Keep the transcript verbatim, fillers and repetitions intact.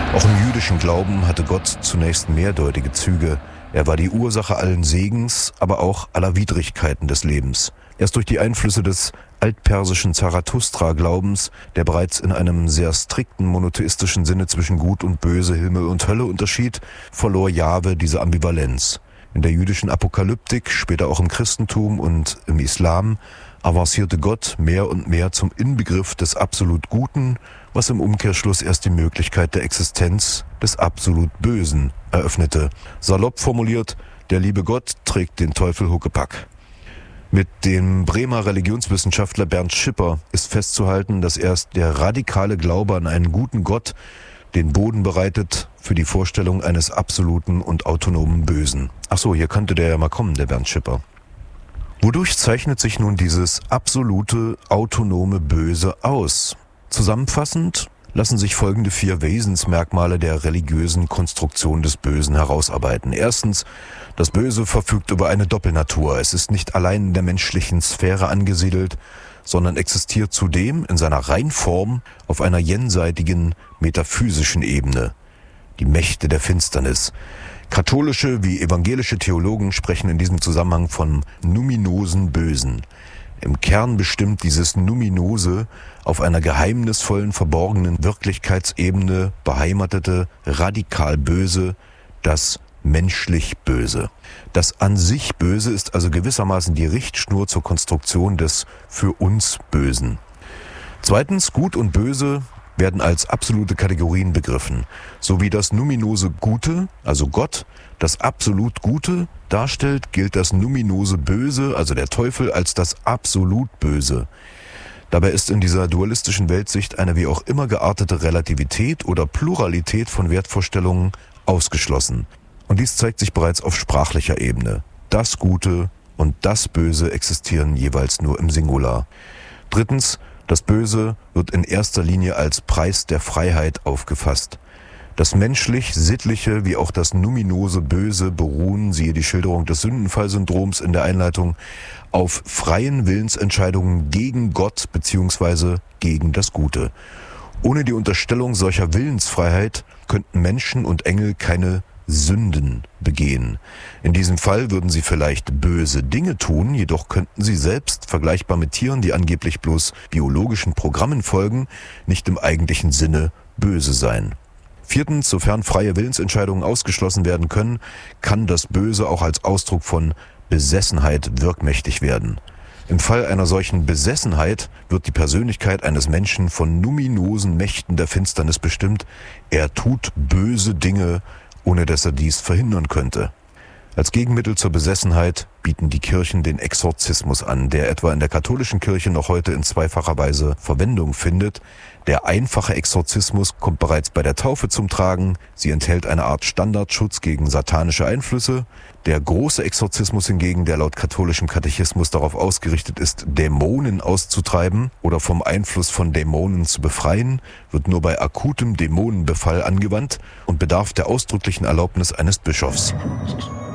Auch im jüdischen Glauben hatte Gott zunächst mehrdeutige Züge. Er war die Ursache allen Segens, aber auch aller Widrigkeiten des Lebens. Erst durch die Einflüsse des altpersischen Zarathustra-Glaubens, der bereits in einem sehr strikten monotheistischen Sinne zwischen Gut und Böse, Himmel und Hölle unterschied, verlor Jahwe diese Ambivalenz. In der jüdischen Apokalyptik, später auch im Christentum und im Islam, avancierte Gott mehr und mehr zum Inbegriff des absolut Guten, was im Umkehrschluss erst die Möglichkeit der Existenz des absolut Bösen eröffnete. Salopp formuliert, der liebe Gott trägt den Teufel Huckepack. Mit dem Bremer Religionswissenschaftler Bernd Schipper ist festzuhalten, dass erst der radikale Glaube an einen guten Gott den Boden bereitet für die Vorstellung eines absoluten und autonomen Bösen. Ach so, hier könnte der ja mal kommen, der Bernd Schipper. Wodurch zeichnet sich nun dieses absolute, autonome Böse aus? Zusammenfassend lassen sich folgende vier Wesensmerkmale der religiösen Konstruktion des Bösen herausarbeiten. Erstens, das Böse verfügt über eine Doppelnatur. Es ist nicht allein in der menschlichen Sphäre angesiedelt, sondern existiert zudem in seiner Reinform auf einer jenseitigen, metaphysischen Ebene. Die Mächte der Finsternis. Katholische wie evangelische Theologen sprechen in diesem Zusammenhang vom numinosen Bösen. Im Kern bestimmt dieses Numinose auf einer geheimnisvollen, verborgenen Wirklichkeitsebene beheimatete, radikal Böse, das menschlich Böse. Das an sich Böse ist also gewissermaßen die Richtschnur zur Konstruktion des für uns Bösen. Zweitens, Gut und Böse werden als absolute Kategorien begriffen, so wie das numinose Gute, also Gott, das absolut Gute darstellt, gilt das numinose Böse, also der Teufel, als das absolut Böse. Dabei ist in dieser dualistischen Weltsicht eine wie auch immer geartete Relativität oder Pluralität von Wertvorstellungen ausgeschlossen. Und dies zeigt sich bereits auf sprachlicher Ebene. Das Gute und das Böse existieren jeweils nur im Singular. Drittens, das Böse wird in erster Linie als Preis der Freiheit aufgefasst. Das menschlich-sittliche wie auch das numinose Böse beruhen, siehe die Schilderung des Sündenfallsyndroms in der Einleitung, auf freien Willensentscheidungen gegen Gott bzw. gegen das Gute. Ohne die Unterstellung solcher Willensfreiheit könnten Menschen und Engel keine Sünden begehen. In diesem Fall würden sie vielleicht böse Dinge tun, jedoch könnten sie selbst, vergleichbar mit Tieren, die angeblich bloß biologischen Programmen folgen, nicht im eigentlichen Sinne böse sein. Viertens, sofern freie Willensentscheidungen ausgeschlossen werden können, kann das Böse auch als Ausdruck von Besessenheit wirkmächtig werden. Im Fall einer solchen Besessenheit wird die Persönlichkeit eines Menschen von numinosen Mächten der Finsternis bestimmt. Er tut böse Dinge, ohne dass er dies verhindern könnte. Als Gegenmittel zur Besessenheit bieten die Kirchen den Exorzismus an, der etwa in der katholischen Kirche noch heute in zweifacher Weise Verwendung findet. Der einfache Exorzismus kommt bereits bei der Taufe zum Tragen. Sie enthält eine Art Standardschutz gegen satanische Einflüsse. Der große Exorzismus hingegen, der laut katholischem Katechismus darauf ausgerichtet ist, Dämonen auszutreiben oder vom Einfluss von Dämonen zu befreien, wird nur bei akutem Dämonenbefall angewandt und bedarf der ausdrücklichen Erlaubnis eines Bischofs.